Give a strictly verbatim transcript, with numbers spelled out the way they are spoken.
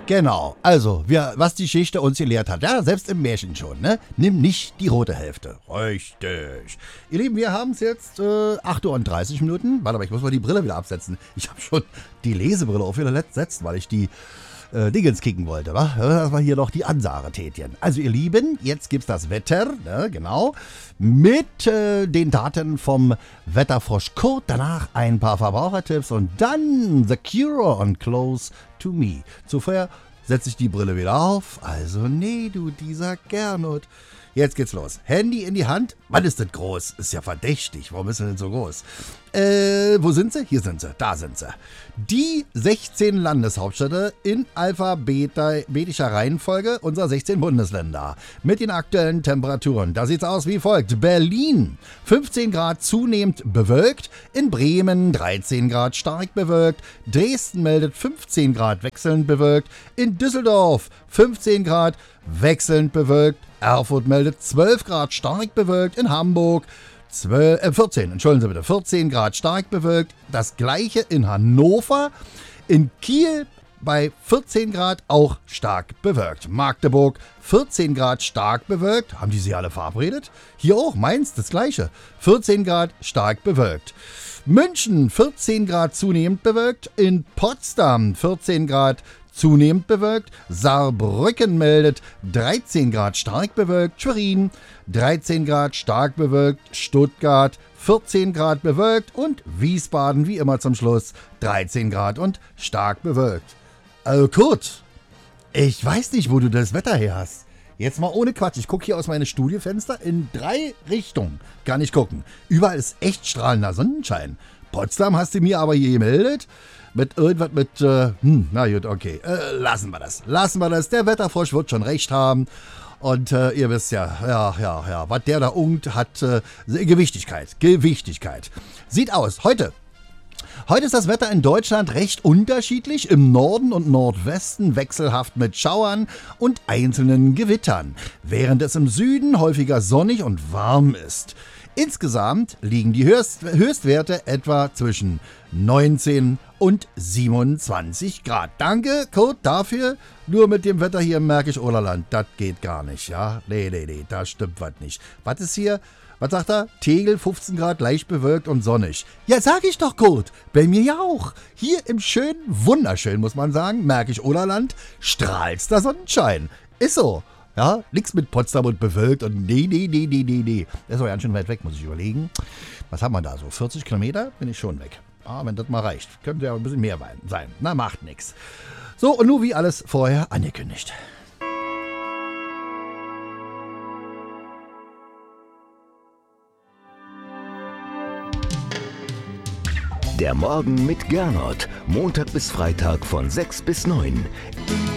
Genau, also, wir, was die Geschichte uns gelehrt hat, ja, selbst im Märchen schon, ne? Nimm nicht die rote Hälfte. Richtig. Ihr Lieben, wir haben es jetzt äh, acht Uhr und dreißig Minuten. Warte mal, ich muss mal die Brille wieder absetzen. Ich habe schon die Lesebrille auf wieder gesetzt, weil ich die äh, Dingens kicken wollte, wa? Das war hier noch die Ansage-Tätchen. Also, ihr Lieben, jetzt gibt's das Wetter, ne? Genau, mit äh, den Daten vom Wetterfrosch Kurt. Danach ein paar Verbrauchertipps und dann The Cure on Close to Me. Zuvor setze ich die Brille wieder auf. Also, nee, du, dieser Gernot. Jetzt geht's los. Handy in die Hand. Wann ist das groß? Ist ja verdächtig. Warum ist das denn so groß? Äh, wo sind sie? Hier sind sie. Da sind sie. Die sechzehn Landeshauptstädte in alphabetischer Reihenfolge unserer sechzehn Bundesländer. Mit den aktuellen Temperaturen. Da sieht's aus wie folgt. Berlin, fünfzehn Grad zunehmend bewölkt. In Bremen dreizehn Grad stark bewölkt. Dresden meldet fünfzehn Grad wechselnd bewölkt. In Düsseldorf fünfzehn Grad wechselnd bewölkt. Erfurt meldet zwölf Grad stark bewölkt. In Hamburg zwölf, äh vierzehn, entschuldigen Sie bitte, vierzehn Grad stark bewölkt. Das gleiche in Hannover. In Kiel bei vierzehn Grad auch stark bewölkt. Magdeburg vierzehn Grad stark bewölkt. Haben die sie alle verabredet? Hier auch, Mainz das gleiche. vierzehn Grad stark bewölkt. München vierzehn Grad zunehmend bewölkt. In Potsdam vierzehn Grad zunehmend bewölkt. Saarbrücken meldet dreizehn Grad stark bewölkt. Schwerin dreizehn Grad stark bewölkt. Stuttgart vierzehn Grad bewölkt. Und Wiesbaden wie immer zum Schluss dreizehn Grad und stark bewölkt. Also Kurt, ich weiß nicht, wo du das Wetter her hast. Jetzt mal ohne Quatsch. Ich gucke hier aus meinem Studiofenster in drei Richtungen. Kann ich gucken. Überall ist echt strahlender Sonnenschein. Potsdam hast du mir aber hier gemeldet. Mit irgendwas mit, äh, hm, na gut, okay. Äh, lassen wir das. Lassen wir das. Der Wetterfrosch wird schon recht haben. Und äh, ihr wisst ja, ja, ja, ja, was der da ungt, hat äh, Gewichtigkeit. Gewichtigkeit. Sieht aus. Heute. Heute ist das Wetter in Deutschland recht unterschiedlich. Im Norden und Nordwesten wechselhaft mit Schauern und einzelnen Gewittern. Während es im Süden häufiger sonnig und warm ist. Insgesamt liegen die Höchst- Höchstwerte etwa zwischen neunzehn und siebenundzwanzig Grad. Danke, Kurt, dafür. Nur mit dem Wetter hier im Märkisch-Oderland, das geht gar nicht, ja? Nee, nee, nee, da stimmt was nicht. Was ist hier? Was sagt er? Tegel, fünfzehn Grad, leicht bewölkt und sonnig. Ja, sag ich doch, Kurt. Bei mir ja auch. Hier im schönen, wunderschön, muss man sagen, Märkisch-Oderland, strahlster Sonnenschein. Ist so. Ja, nix mit Potsdam und bewölkt und nee, nee, nee, nee, nee, nee. Das ist aber ganz schön weit weg, muss ich überlegen. Was haben wir da so? vierzig Kilometer? Bin ich schon weg. Ah, wenn das mal reicht. Könnte ja ein bisschen mehr sein. Na, macht nix. So, und nur wie alles vorher angekündigt. Der Morgen mit Gernot. Montag bis Freitag von sechs bis neun.